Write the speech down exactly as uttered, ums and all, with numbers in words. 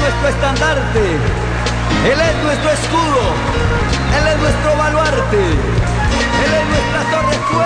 nuestro estandarte, Él es nuestro escudo, Él es nuestro baluarte, Él es nuestra torre fuerte.